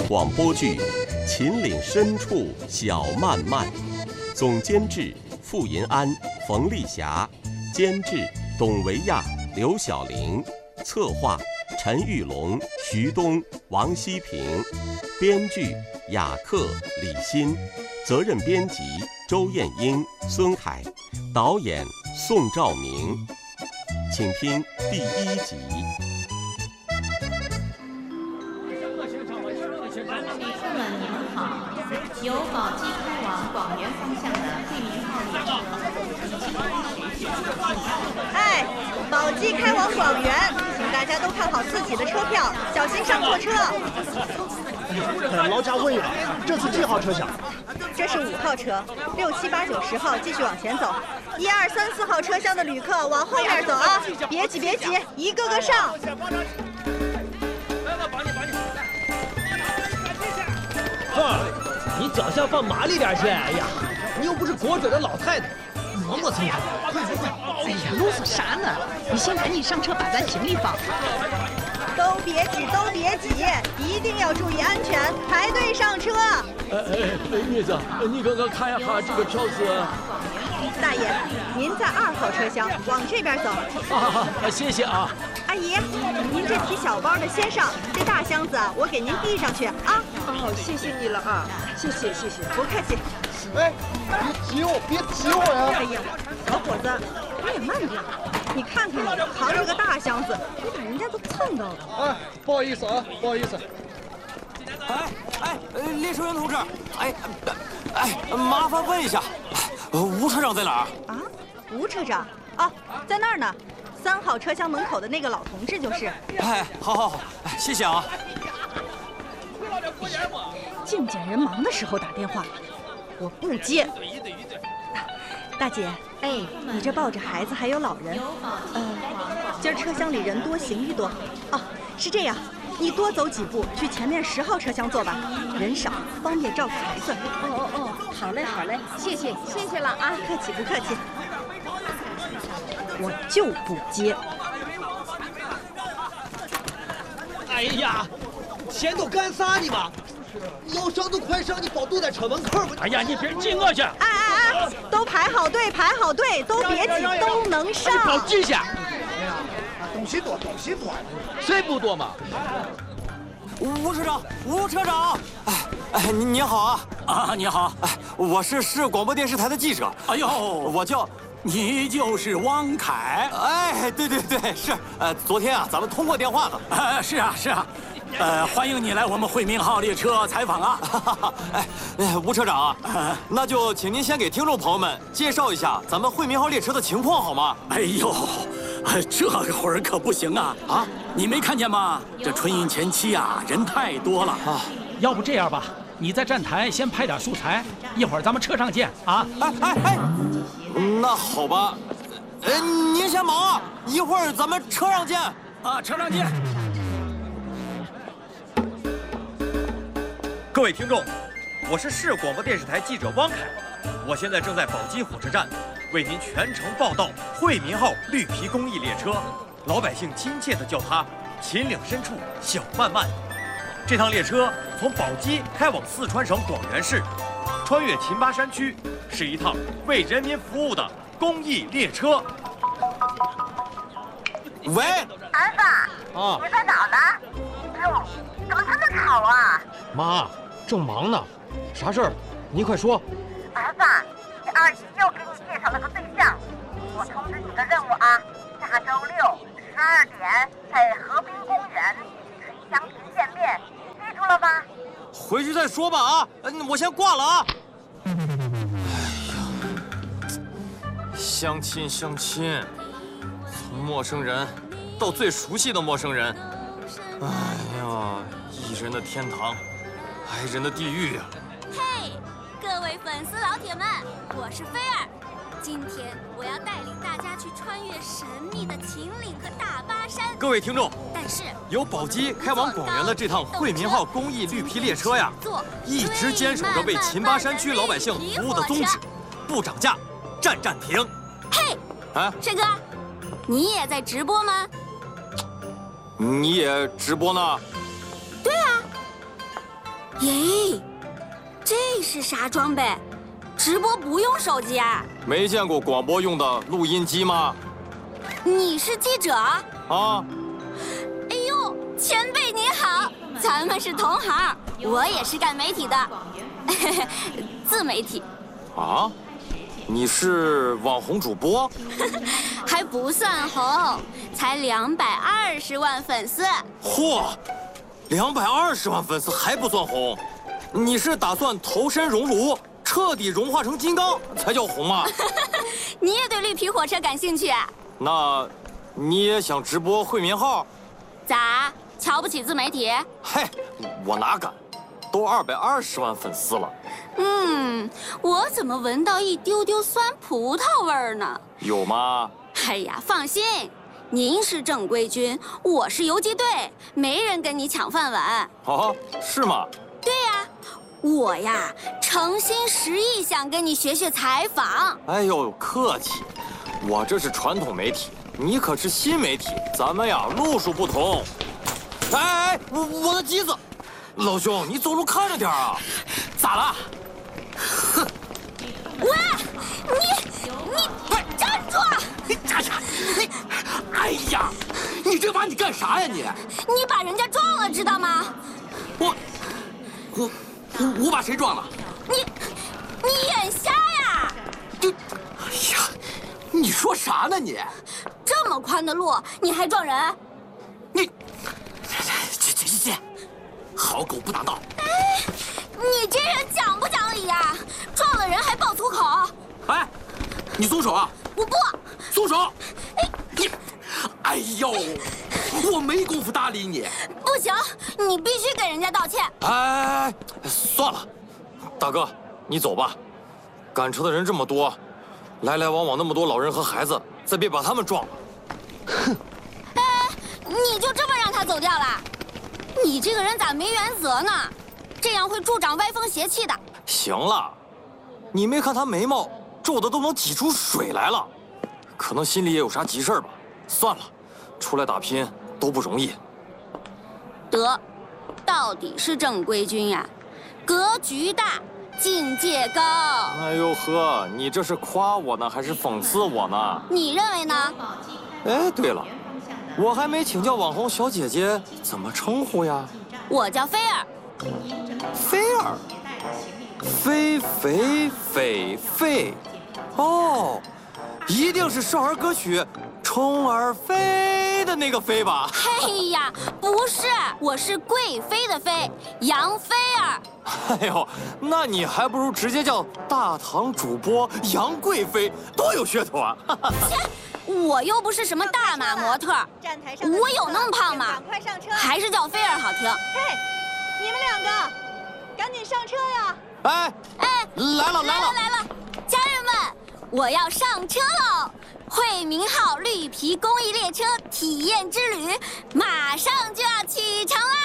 广播剧《秦岭深处小漫漫》，总监制傅银安、冯丽霞，监制董维亚、刘晓玲，策划陈玉龙、徐东、王希平，编剧雅克、李欣，责任编辑周艳英、孙凯，导演宋兆明。请听第1集。 由宝鸡开往广元方向的惠民号列车。 哎，宝鸡开往广元，请大家都看好自己的车票，小心上错车。 劳驾问了，这次几号车厢？ 这是5号车，6、7、8、9、10号继续往前走。1、2、3、4号车厢的旅客往后面走啊！别挤，别挤，一个个上。 你脚下放麻利点去！哎呀，你又不是国准的老太太，磨磨蹭蹭。 哎呀，啰嗦啥呢？你先赶紧上车，把咱行李放。 都别挤，都别挤，一定要注意安全，排队上车。 妹子，你刚刚看一下这个票子。 大爷，您在2号车厢，往这边走。 谢谢啊。 阿姨，您这提小包的先上，这大箱子我给您递上去啊。 哦，谢谢你了啊，谢谢。 不客气。 哎，别挤我呀！ 哎呀，小伙子，你也慢点。你看看你扛着个大箱子，你把人家都蹭到了。 哎，不好意思啊，不好意思。 列车员同志，麻烦问一下，吴车长在哪儿？ 啊，吴车长？哦，在那儿呢。3号车厢门口的那个老同志就是。 好，谢谢啊。 净捡人忙的时候打电话，我不接。大姐，你这抱着孩子还有老人，今儿车厢里人多，行李多。哦，是这样，你多走几步去前面10号车厢坐吧，人少，方便照顾孩子。 好嘞，谢谢了啊， 不客气。我就不接。 哎呀，前头干啥呢嘛？要上都快上，你保堵在车门口。哎呀，你别挤我去！ 哎，都排好队，都别挤，都能上。 你别挤下。 东西多。 谁不多嘛？ 吴车长，您好啊！ 你好， 我是市广播电视台的记者。 哎呦， 我叫。 你就是汪凯？ 对，是。昨天咱们通过电话的。 是啊。欢迎你来我们惠民号列车采访啊！ 吴车长，那就请您先给听众朋友们介绍一下咱们惠民号列车的情况好吗？ 哎呦，这会儿可不行啊！你没看见吗？这春运前期啊，人太多了啊。 要不这样吧，你在站台先拍点素材，一会儿咱们车上见啊！ 那好吧，您先忙啊，一会儿咱们车上见啊！车上见。 各位听众，我是市广播电视台记者汪凯，我现在正在宝鸡火车站，为您全程报道惠民号绿皮公益列车，老百姓亲切地叫它“秦岭深处小漫漫”。这趟列车从宝鸡开往四川省广元市，穿越秦巴山区，是一趟为人民服务的公益列车。 喂， 儿子，你在哪呢？哟，怎么这么吵啊？ 妈，正忙呢，啥事儿？你快说。 儿子，你二姨又给你介绍了个对象，我通知你个任务啊，下周6 12点在河滨公园水乡亭见面，记住了吧？ 回去再说吧啊，我先挂了啊。相亲，从陌生人到最熟悉的陌生人，哎呀，艺人的天堂，爱人的地狱啊！ 嘿，各位粉丝老铁们，我是菲儿，今天我要带领大家去穿越神秘的秦岭和大巴山。 各位听众， 但是由宝鸡开往广元的这趟惠民号公益绿皮列车呀，一直坚守着为秦巴山区老百姓服务的宗旨，不涨价，站停。 嘿，帅哥，你也在直播吗？ 你也直播呢？ 对啊。 耶，这是啥装备？直播不用手机啊？ 没见过广播用的录音机吗？ 你是记者？ 啊。 哎呦，前辈你好，咱们是同行，我也是干媒体的，自媒体。 啊？你是网红主播？ 还不算红，才220万粉丝。 嚯，220万粉丝还不算红？你是打算投身熔炉，彻底融化成金刚才叫红吗？ 你也对绿皮火车感兴趣啊？ 那，你也想直播惠民号？ 咋，瞧不起自媒体？ 嘿，我哪敢，都220万粉丝了。 我怎么闻到一丢丢酸葡萄味儿呢？ 有吗？ 哎呀，放心，您是正规军，我是游击队，没人跟你抢饭碗。 哦，是吗？ 对呀，我呀诚心实意想跟你学学采访。 哎呦，客气，我这是传统媒体，你可是新媒体，咱们呀路数不同。哎，我的机子，老兄，你走路看着点啊！ 咋了？ 哼！喂，你站住！ 哎呀，你这把你干啥呀你？ 你把人家撞了，知道吗？ 我把谁撞了？ 你眼瞎呀？ 哎呀，你说啥呢你？ 这么宽的路，你还撞人？ 去，好狗不挡道。 哎，你这人讲不讲理呀？撞了人还爆粗口！ 哎，你松手啊！ 我不松手！哎呦，我没工夫搭理你。 不行，你必须给人家道歉。 哎，算了，大哥，你走吧。赶车的人这么多，来来往往那么多老人和孩子，再别把他们撞了。 哼！哎，你就这么让他走掉了？你这个人咋没原则呢？这样会助长歪风邪气的。 行了，你没看他眉毛皱的都能挤出水来了，可能心里也有啥急事儿吧。算了，出来打拼都不容易。 得，到底是正规军呀，格局大，境界高。 哎呦呵，你这是夸我呢，还是讽刺我呢？ 你认为呢？ 哎，对了，我还没请教网红小姐姐怎么称呼呀？ 我叫菲儿。 菲儿，菲，哦，一定是少儿歌曲《虫儿飞》的那个飞吧？ 哎呀，不是，我是贵妃的妃，杨菲儿。 哎呦，那你还不如直接叫大唐主播杨贵妃，多有噱头啊！ 切，我又不是什么大码模特，我有那么胖吗？ 快上车！ 还是叫菲儿好听。 嘿，你们两个，赶紧上车呀！ 哎，来了， 家人们，我要上车喽！惠民号绿皮公益列车体验之旅马上就要启程了。